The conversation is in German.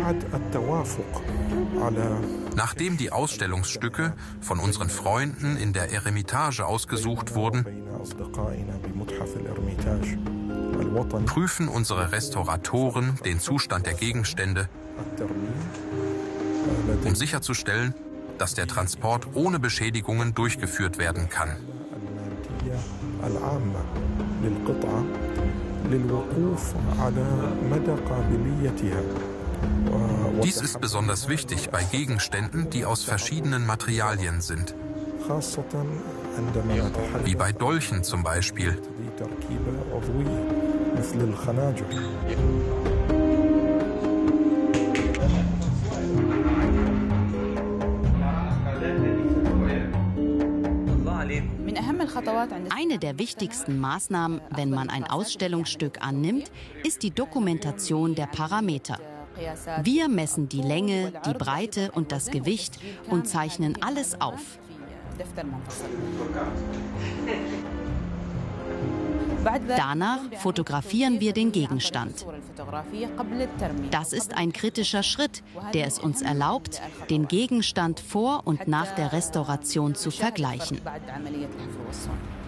Nachdem die Ausstellungsstücke von unseren Freunden in der Eremitage ausgesucht wurden, prüfen unsere Restauratoren den Zustand der Gegenstände, um sicherzustellen, dass der Transport ohne Beschädigungen durchgeführt werden kann. Dies ist besonders wichtig bei Gegenständen, die aus verschiedenen Materialien sind, wie bei Dolchen zum Beispiel. Eine der wichtigsten Maßnahmen, wenn man ein Ausstellungsstück annimmt, ist die Dokumentation der Parameter. Wir messen die Länge, die Breite und das Gewicht und zeichnen alles auf. Danach fotografieren wir den Gegenstand. Das ist ein kritischer Schritt, der es uns erlaubt, den Gegenstand vor und nach der Restauration zu vergleichen.